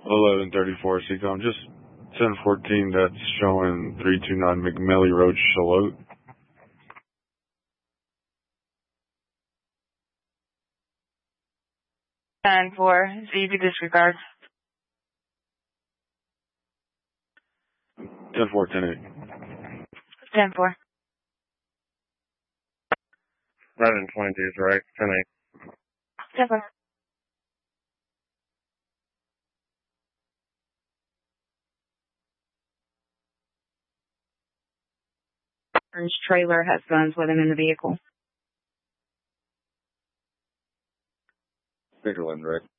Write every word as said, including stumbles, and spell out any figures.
eleven thirty-four Seacom, just ten fourteen, that's showing three two nine McMillie Road, Charlotte. ten four, Z B disregard. ten four, ten eight. ten four. eleven twenty-two is right, ten eight. ten four. Orange trailer has guns with him in the vehicle. Fingerland, right?